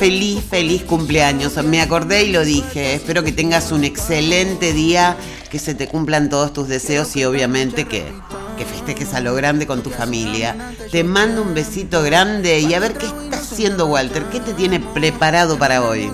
feliz cumpleaños. Me acordé y lo dije. Espero que tengas un excelente día, que se te cumplan todos tus deseos y obviamente que festejes a lo grande con tu familia. Te mando un besito grande y a ver qué está haciendo Walter, qué te tiene preparado para hoy.